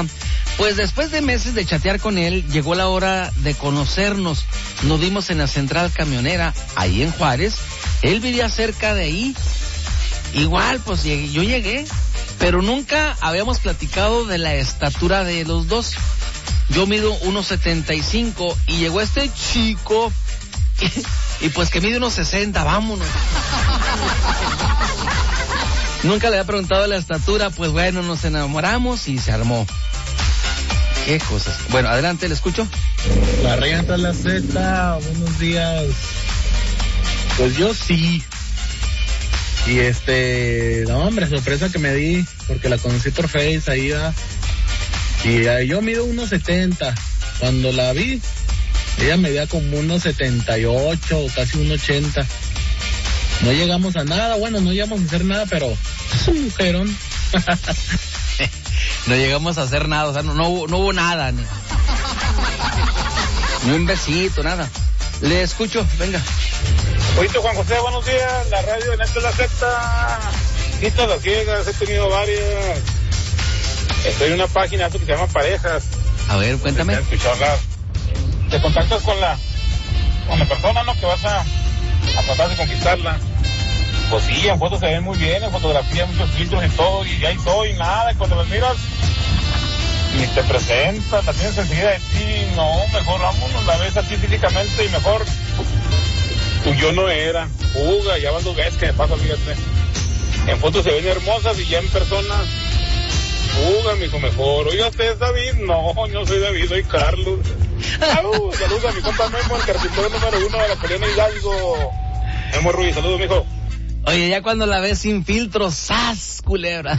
Camioneta. Pues después de meses de chatear con él, llegó la hora de conocernos. Nos vimos en la central camionera, ahí en Juárez. Él vivía cerca de ahí. Igual, pues yo llegué, pero nunca habíamos platicado de la estatura de los dos. Yo mido 1.75 y llegó este chico y pues que mide 1.60, vámonos. Nunca le había preguntado la estatura, pues bueno, nos enamoramos y se armó. Qué cosas. Bueno, adelante, le escucho. La reina de la Z, buenos días. Pues yo sí. Y no hombre, sorpresa que me di, porque la conocí por Face, ahí va. Y yo mido 1.70. Cuando la vi, ella medía como 1.78, casi 1.80. No llegamos a nada, bueno, no llegamos a hacer nada, pero es un mujerón. No llegamos a hacer nada, o sea, no hubo nada. Ni un besito, nada. Le escucho, venga. Oíste, Juan José, buenos días. La radio de Neta la Secta. Citas las ciegas, he tenido varias. Estoy en una página que se llama Parejas. A ver, cuéntame. Te contactas con la persona, ¿no? Que vas a tratar de conquistarla. Pues sí, en fotos se ven muy bien, en fotografía muchos filtros y todo, y ahí estoy, nada, y cuando las miras y te presentas, la tienes enseguida de ti, no, mejor vámonos, la ves así físicamente y mejor tu yo no era, fuga, ya van 2 veces que me pasa, fíjate, en fotos se ven hermosas y ya en persona, fuga, mijo, mejor. Oiga, ¿usted es David? No, yo soy David, soy Carlos. Saludos a mi compa Memo, el carpintero número 1 de la Poliana Hidalgo. Memo Ruiz, saludos, mijo. Oye, ya cuando la ves sin filtro, ¡zas, culebra!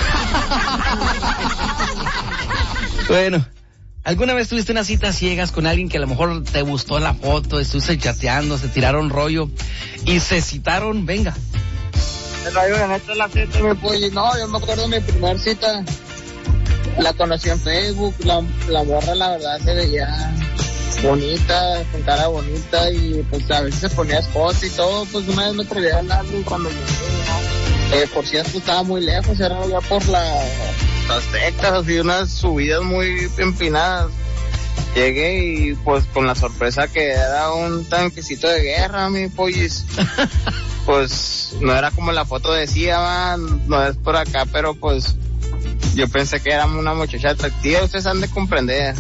Bueno, ¿alguna vez tuviste unas citas ciegas con alguien que a lo mejor te gustó la foto, estuviste chateando, se tiraron rollo y se citaron? Venga. El radio de Neta la Z, mi pollo. No, yo me acuerdo de mi primer cita. La conocí en Facebook, la morra la verdad se veía bonita, con cara bonita y pues a veces se ponía escote y todo, pues una vez me atreví a hablarle cuando llegué, por cierto estaba muy lejos, era ya por las Texas, así unas subidas muy empinadas. Llegué y pues con la sorpresa que era un tanquecito de guerra, mi pollis. Pues no era como la foto decía, man, no es por acá, pero pues yo pensé que era una muchacha atractiva, ustedes han de comprender.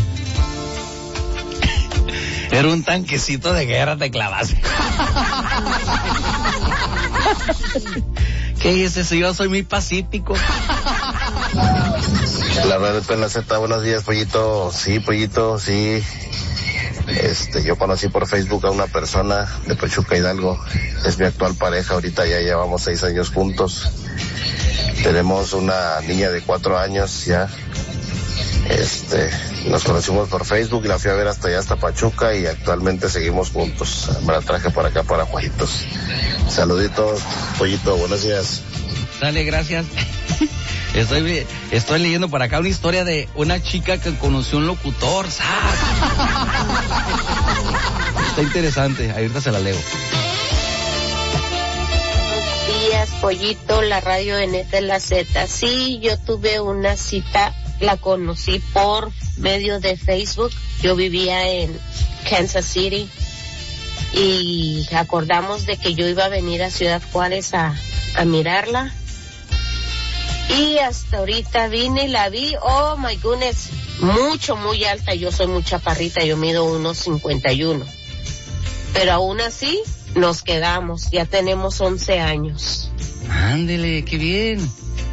Era un tanquecito de guerra, te clavaste. ¿Qué dices? Yo soy muy pacífico. La verdad de la Z, buenos días, pollito. Sí, pollito, sí. Yo conocí por Facebook a una persona de Pachuca, Hidalgo. Es mi actual pareja, ahorita ya llevamos 6 años juntos. Tenemos una niña de 4 años ya. Nos conocimos por Facebook y la fui a ver hasta allá, hasta Pachuca, y actualmente seguimos juntos. Me la traje para acá, para Juajitos. Saluditos, pollito, buenos días. Dale, gracias. Estoy leyendo por acá una historia de una chica que conoció un locutor. ¡Sas! Está interesante, ahorita se la leo. Buenos días, pollito, la radio de Neta la Z. Sí, yo tuve una cita, la conocí por medio de Facebook. Yo vivía en Kansas City y acordamos de que yo iba a venir a Ciudad Juárez a mirarla. Y hasta ahorita vine y la vi, oh my goodness, muy alta, yo soy muy chaparrita, yo mido 1.51. Pero aún así, nos quedamos, ya tenemos 11 años. Ándele, qué bien.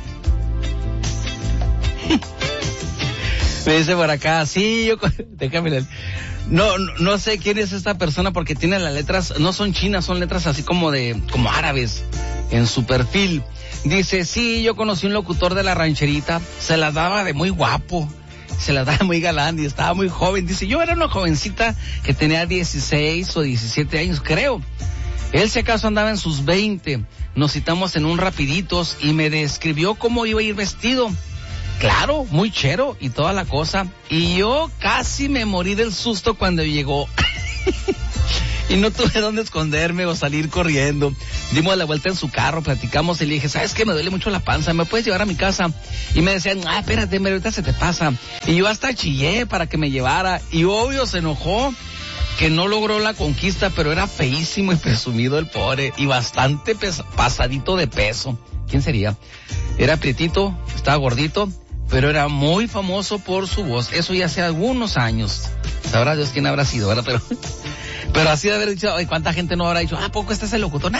Me dice por acá, sí, déjame, no sé quién es esta persona porque tiene las letras, no son chinas, son letras así como árabes en su perfil. Dice, sí, yo conocí un locutor de la rancherita, se la daba de muy guapo, se la daba muy galán y estaba muy joven. Dice, yo era una jovencita que tenía 16 o 17 años, creo. Él si acaso andaba en sus 20. Nos citamos en un Rapiditos y me describió cómo iba a ir vestido. Claro, muy chero y toda la cosa. Y yo casi me morí del susto cuando llegó. Y no tuve dónde esconderme o salir corriendo. Dimos la vuelta en su carro, platicamos y le dije, ¿sabes qué? Me duele mucho la panza, ¿me puedes llevar a mi casa? Y me decían, espérate, ahorita se te pasa. Y yo hasta chillé para que me llevara. Y obvio se enojó que no logró la conquista, pero era feísimo y presumido el pobre. Y bastante pasadito de peso. ¿Quién sería? Era prietito, estaba gordito, pero era muy famoso por su voz. Eso ya hace algunos años. Sabrá Dios quién habrá sido, ¿verdad? Pero así de haber dicho, ay, ¿cuánta gente no habrá dicho? ¿Poco este es el locutor? Nah.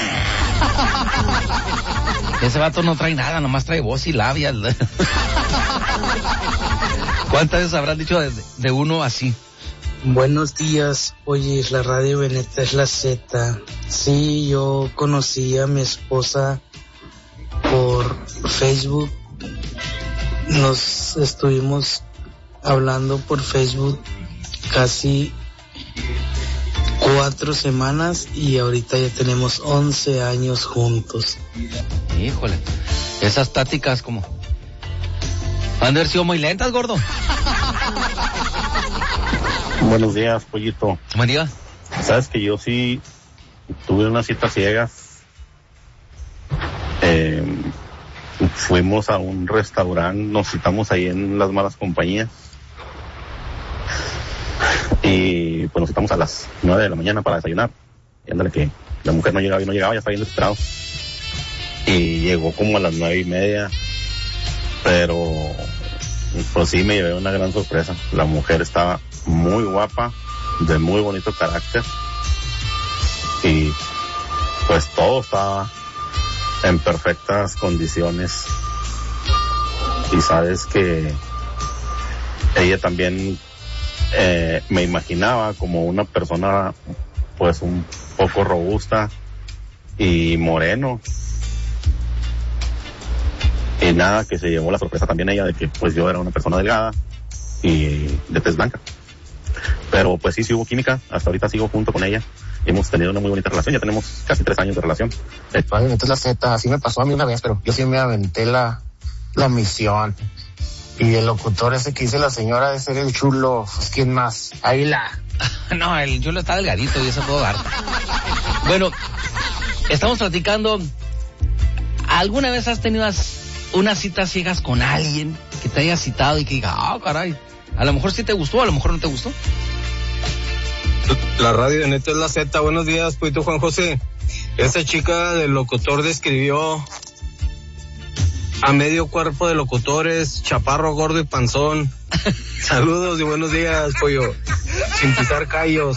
Ese vato no trae nada, nomás trae voz y labias. ¿Cuántas veces habrán dicho de uno así? Buenos días, oye, la radio Veneta es la Z. Sí, yo conocí a mi esposa por Facebook. Nos estuvimos hablando por Facebook casi 4 semanas y ahorita ya tenemos 11 años juntos. Híjole, esas tácticas como han de haber sido muy lentas, gordo. Buenos días, pollito. Buen día. Sabes que yo sí tuve unas citas ciegas. Fuimos a un restaurante, nos citamos ahí en Las Malas Compañías. Y pues nos citamos a las 9 de la mañana para desayunar. Y ándale que la mujer no llegaba, ya estaba bien desesperado. Y llegó como a las 9:30. Pero pues sí me llevé una gran sorpresa. La mujer estaba muy guapa, de muy bonito carácter. Y pues todo estaba en perfectas condiciones. Y sabes que ella también me imaginaba como una persona pues un poco robusta y moreno. Y nada, que se llevó la sorpresa también ella de que pues yo era una persona delgada y de tez blanca. Pero pues sí hubo química, hasta ahorita sigo junto con ella. Hemos tenido una muy bonita relación, ya tenemos casi 3 años de relación. Entonces la Z, así me pasó a mí una vez, pero yo sí me aventé la misión. Y el locutor ese que dice la señora de ser el chulo, pues ¿quién más? Águila. No, el chulo está delgadito y eso puedo dar. Bueno, estamos platicando. ¿Alguna vez has tenido unas citas ciegas con alguien que te haya citado y que diga, caray, a lo mejor sí te gustó, a lo mejor no te gustó? La radio de Neta es la Z. Buenos días, Puito Juan José. Esa chica del locutor describió a medio cuerpo de locutores, chaparro, gordo y panzón. Saludos y buenos días, pollo. Sin pisar callos.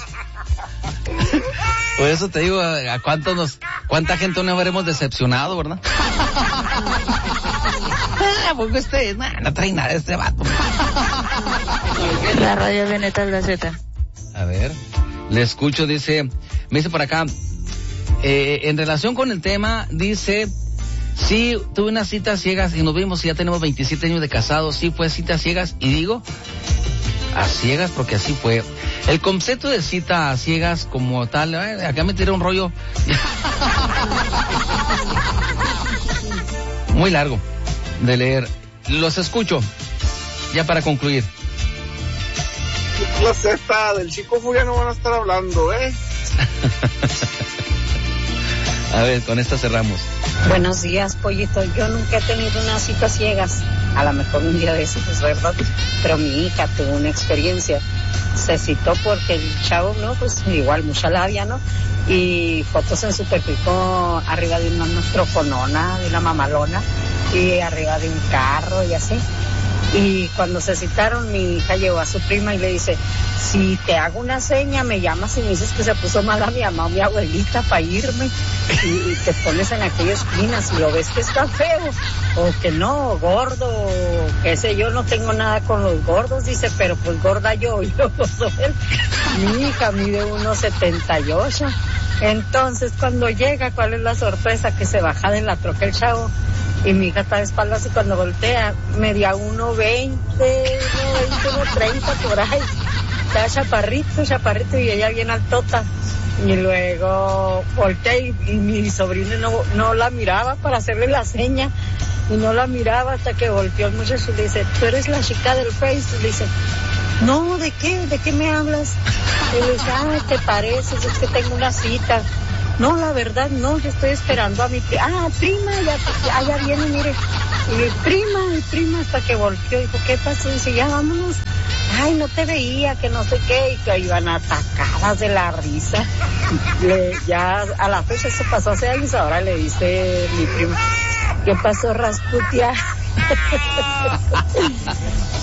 Por eso te digo, ¿a cuánta gente no habremos decepcionado, verdad? Porque no trae nada este vato. La radio de Neta es la Z. A ver, le escucho, me dice por acá, en relación con el tema, dice, sí, tuve unas citas ciegas y nos vimos y ya tenemos 27 años de casados, sí fue citas ciegas, y digo, a ciegas porque así fue. El concepto de cita a ciegas como tal, acá me tiré un rollo muy largo de leer. Los escucho, ya para concluir. La Z del Chico Furia no van a estar hablando, A ver, con esta cerramos. Buenos días, pollito. Yo nunca he tenido unas citas ciegas. A lo mejor un día de esos, es verdad. Pero mi hija tuvo una experiencia. Se citó porque el chavo, ¿no? Pues igual, mucha labia, ¿no? Y fotos en su perfil arriba de una microfonona, de una mamalona, y arriba de un carro y así. Y cuando se citaron, mi hija llevó a su prima y le dice, si te hago una seña, me llamas y me dices que se puso mala mi mamá o mi abuelita para irme, y te pones en aquella esquina, si lo ves que está feo, o que no, gordo, qué sé yo, no tengo nada con los gordos, dice, pero pues gorda yo gordo él. Mi hija mide 1.78. Entonces, cuando llega, ¿cuál es la sorpresa? Que se baja de la troca el chavo. Y mi hija está de espaldas y cuando voltea, media 1.20, 1.30 por ahí. Está chaparrito y ella bien altota. Y luego voltea y mi sobrino no la miraba para hacerle la seña. Y no la miraba hasta que volteó el muchacho y le dice, ¿tú eres la chica del Face? Y le dice, No, ¿de qué? ¿De qué me hablas? Y le dice, ¿te pareces? Es que tengo una cita. No, la verdad, no, yo estoy esperando a mi prima. Prima, ya viene, mire. Y prima, hasta que volteó. Dijo, ¿qué pasó? Dice, ya vámonos. Ay, no te veía, que no sé qué. Y que iban atacadas de la risa. Ya a la fecha, eso pasó hace años, ahora le dice mi prima, ¿qué pasó, Rasputia?